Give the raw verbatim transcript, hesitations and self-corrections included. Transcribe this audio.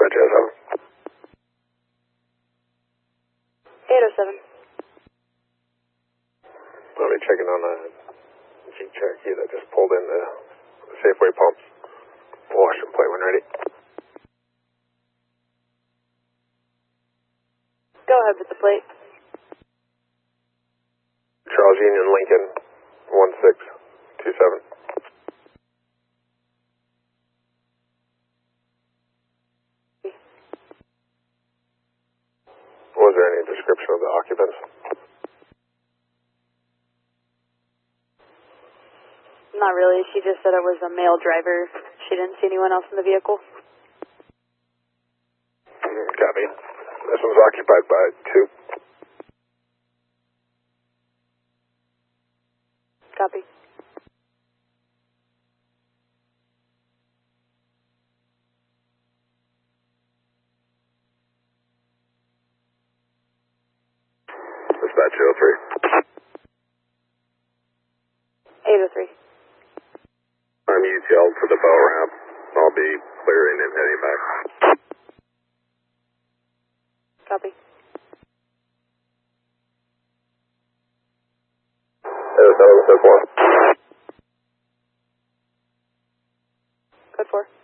Dispatch oh seven. eight oh seven. I'll be checking on a Jeep Cherokee that just pulled in the Safeway pumps. Wash and plate when ready. Go ahead with the plate. Charles Union Lincoln, one six two seven. Was there any description of the occupants? Not really. She just said it was a male driver. She didn't see anyone else in the vehicle. Copy. This one's occupied by two. Copy. Dispatch oh three. eight oh three. I'm U T L for the bow ramp. I'll be clearing and heading back. Copy. eight oh seven, code four. Code four.